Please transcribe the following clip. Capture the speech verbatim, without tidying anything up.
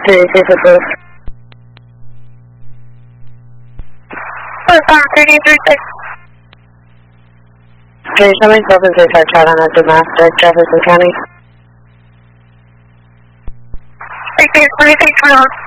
three six six. three three six. Three seven seven six are chat on the master Jefferson County. Three six three six.